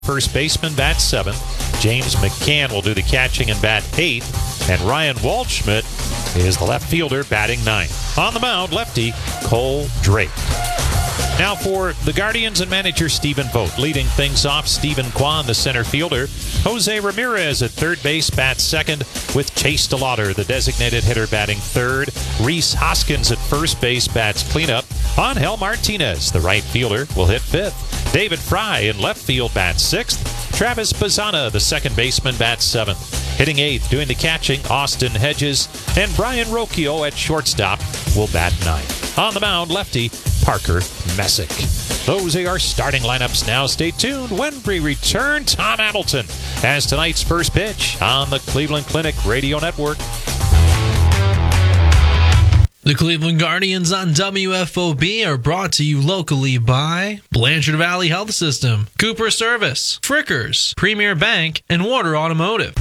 First baseman, bat 7. James McCann will do the catching and bat 8. And Ryan Waldschmidt is the left fielder, batting 9. On the mound, lefty Cole Drake. Now for the Guardians and manager Stephen Vogt. Leading things off, Stephen Kwan, the center fielder. Jose Ramirez at third base, bats second, with Chase DeLauder, the designated hitter, batting third. Rhys Hoskins at first base, bats cleanup. Angel Martinez, the right fielder, will hit fifth. David Fry in left field, bats sixth. Travis Bazzana, the second baseman, bats seventh. Hitting eighth, doing the catching, Austin Hedges. And Brian Rocchio at shortstop will bat ninth. On the mound, lefty Parker Messick. Those are our starting lineups now. Stay tuned when we return. Tom Hamilton has tonight's first pitch on the Cleveland Clinic Radio Network. The Cleveland Guardians on WFOB are brought to you locally by Blanchard Valley Health System, Cooper Service, Frickers, Premier Bank, and Water Automotive.